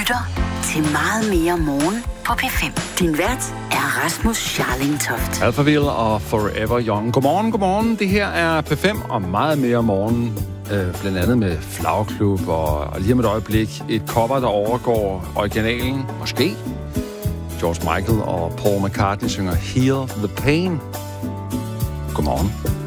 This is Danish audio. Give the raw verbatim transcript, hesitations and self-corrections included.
lytter til Meget mere morgen på P fem. Din vært er Rasmus Scharling-Toft. Alphaville og Forever Young. Godmorgen, godmorgen. Det her er P fem og meget mere morgen. Øh, blandt andet med Flagklub og, og lige om et øjeblik et cover, der overgår originalen. Måske. George Michael og Paul McCartney synger Heal the Pain. Godmorgen.